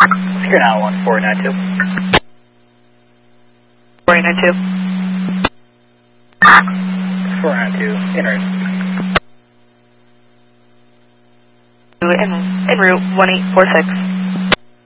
You're now 1492. 492. 492, en route. En route 1846.